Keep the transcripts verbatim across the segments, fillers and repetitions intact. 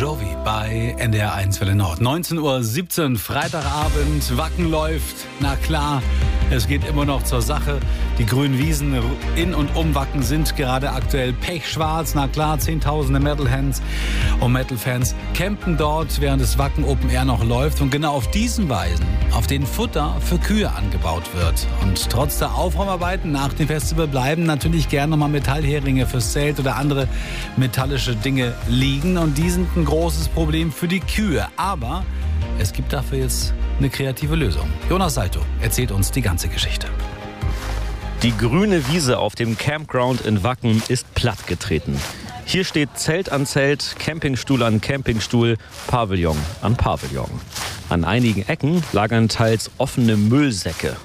Jovi bei N D R eins Welle Nord. neunzehn Uhr siebzehn, Freitagabend, Wacken läuft. Na klar, es geht immer noch zur Sache. Die grünen Wiesen in und um Wacken sind gerade aktuell pechschwarz. Na klar, zehntausende Metal-Hands und Metal-Fans campen dort, während das Wacken Open Air noch läuft. Und genau auf diesen Weisen, auf denen Futter für Kühe angebaut wird. Und trotz der Aufräumarbeiten nach dem Festival bleiben natürlich gerne nochmal Metallheringe fürs Zelt oder andere metallische Dinge liegen. Und die sind ein großes Problem für die Kühe. Aber es gibt dafür jetzt eine kreative Lösung. Jonas Salto erzählt uns die ganze Geschichte. Die grüne Wiese auf dem Campground in Wacken ist plattgetreten. Hier steht Zelt an Zelt, Campingstuhl an Campingstuhl, Pavillon an Pavillon. An einigen Ecken lagern teils offene Müllsäcke.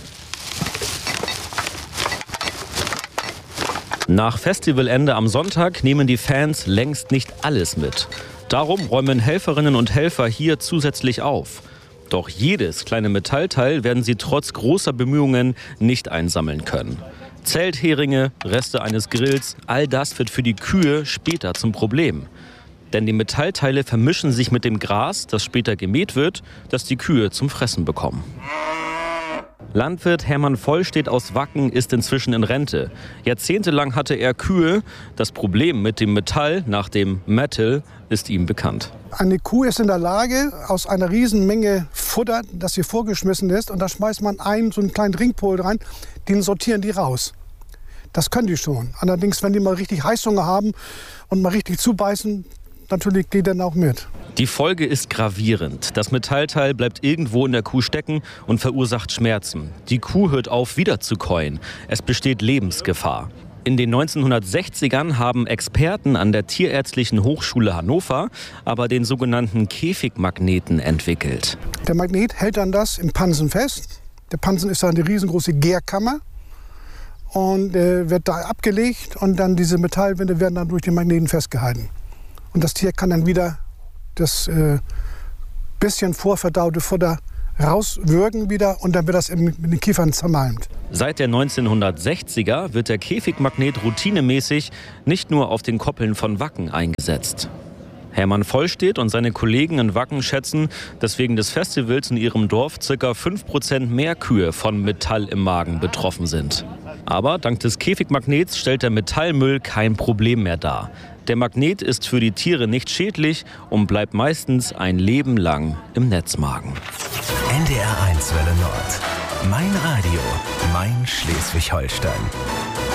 Nach Festivalende am Sonntag nehmen die Fans längst nicht alles mit. Darum räumen Helferinnen und Helfer hier zusätzlich auf. Doch jedes kleine Metallteil werden sie trotz großer Bemühungen nicht einsammeln können. Zeltheringe, Reste eines Grills, all das wird für die Kühe später zum Problem. Denn die Metallteile vermischen sich mit dem Gras, das später gemäht wird, das die Kühe zum Fressen bekommen. Landwirt Hermann Vollstedt aus Wacken ist inzwischen in Rente. Jahrzehntelang hatte er Kühe. Das Problem mit dem Metall nach dem Metal ist ihm bekannt. Eine Kuh ist in der Lage, aus einer riesen Menge Futter, das hier vorgeschmissen ist, und da schmeißt man einen so einen kleinen Ringpol rein, den sortieren die raus. Das können die schon. Allerdings, wenn die mal richtig Heißhunger haben und mal richtig zubeißen, natürlich geht dann auch mit. Die Folge ist gravierend. Das Metallteil bleibt irgendwo in der Kuh stecken und verursacht Schmerzen. Die Kuh hört auf, wieder zu käuen. Es besteht Lebensgefahr. In den neunzehnhundertsechzigern haben Experten an der Tierärztlichen Hochschule Hannover aber den sogenannten Käfigmagneten entwickelt. Der Magnet hält dann das im Pansen fest. Der Pansen ist dann eine riesengroße Gärkammer und äh, wird da abgelegt und dann diese Metallwände werden dann durch den Magneten festgehalten. Und das Tier kann dann wieder das äh, bisschen vorverdaute Futter rauswürgen wieder und dann wird das mit den Kiefern zermalmt. Seit der neunzehnhundertsechziger wird der Käfigmagnet routinemäßig nicht nur auf den Koppeln von Wacken eingesetzt. Hermann Vollstedt und seine Kollegen in Wacken schätzen, dass wegen des Festivals in ihrem Dorf ca. fünf Prozent mehr Kühe von Metall im Magen betroffen sind. Aber dank des Käfigmagnets stellt der Metallmüll kein Problem mehr dar. Der Magnet ist für die Tiere nicht schädlich und bleibt meistens ein Leben lang im Netzmagen. N D R eins Welle Nord. Mein Radio, mein Schleswig-Holstein.